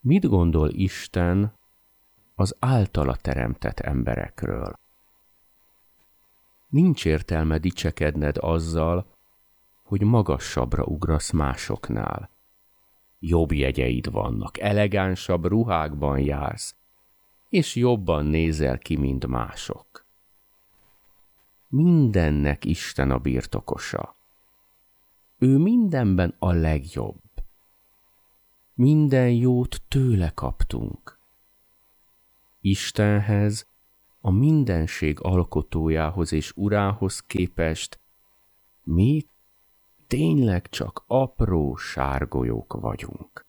Mit gondol Isten az általa teremtett emberekről? Nincs értelme dicsekedned azzal, hogy magasabbra ugrasz másoknál. Jobb jegyeid vannak, elegánsabb ruhákban jársz, és jobban nézel ki, mint mások. Mindennek Isten a birtokosa. Ő mindenben a legjobb. Minden jót tőle kaptunk. Istenhez, a mindenség alkotójához és urához képest mi tényleg csak apró sárgolyók vagyunk.